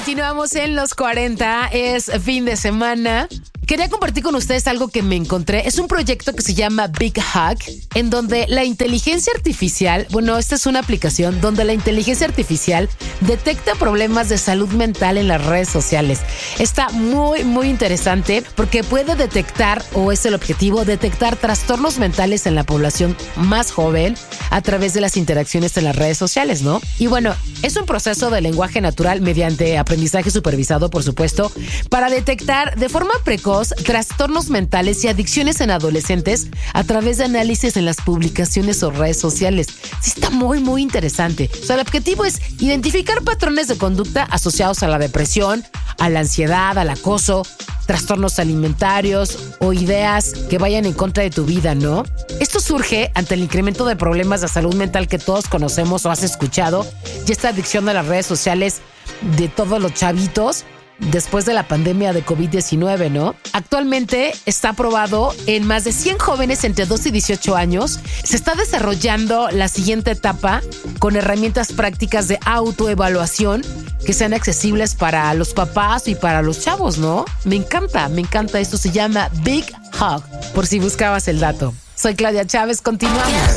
Continuamos en los 40, es fin de semana. Quería compartir con ustedes algo que me encontré. Es un proyecto que se llama Big Hug, en donde la inteligencia artificial, esta es una aplicación donde la inteligencia artificial detecta problemas de salud mental en las redes sociales. Está muy, muy interesante porque puede detectar, o es el objetivo, detectar trastornos mentales en la población más joven a través de las interacciones en las redes sociales, ¿no? Y es un proceso de lenguaje natural mediante aprendizaje supervisado, por supuesto, para detectar de forma precoz trastornos mentales y adicciones en adolescentes a través de análisis en las publicaciones o redes sociales. Sí, está muy, muy interesante. El objetivo es identificar patrones de conducta asociados a la depresión, a la ansiedad, al acoso, trastornos alimentarios o ideas que vayan en contra de tu vida, ¿no? Esto surge ante el incremento de problemas de salud mental que todos conocemos o has escuchado, y esta adicción a las redes sociales de todos los chavitos después de la pandemia de COVID-19, ¿no? Actualmente está aprobado en más de 100 jóvenes entre 12 y 18 años. Se está desarrollando la siguiente etapa con herramientas prácticas de autoevaluación que sean accesibles para los papás y para los chavos, ¿no? Me encanta. Esto se llama Big Hug, por si buscabas el dato. Soy Claudia Chávez, continuamos.